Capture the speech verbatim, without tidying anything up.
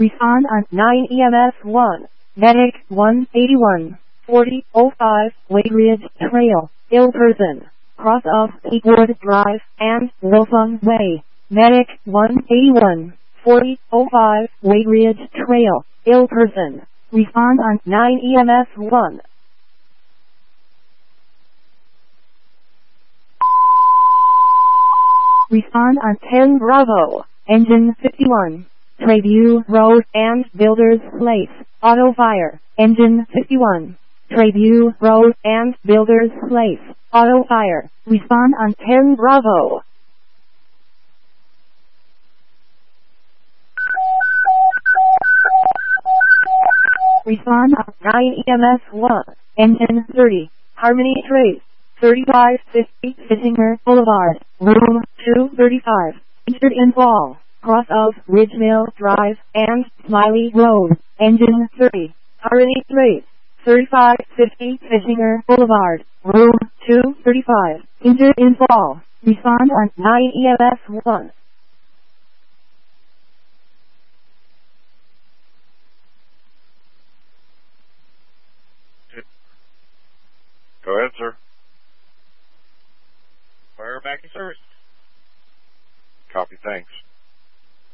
Respond on nine E M S one. Medic one eighty-one. forty oh five Wade Ridge Trail, ill person. Cross of Peakwood Drive and Wilfong Way. Medic one eighty-one. forty oh five Wade Ridge Trail, ill person. Respond on nine E M S one. Respond on ten Bravo, engine fifty-one. Treview Road and Builders Place, auto fire, engine fifty-one. Treview Road and Builders Place, auto fire. Respond on ten Bravo. Respond on nine E M S one, engine thirty, Harmony Trace, thirty-five fifty Fittinger Boulevard, room two thirty-five, entered in fall, cross of Ridgemill Drive and Smiley Road, engine thirty, Harmony Trace, thirty-five fifty Fittinger Boulevard, room two thirty-five, entered in fall. Respond on nine E M S one. Go ahead, sir. Fire back in service. Copy, thanks.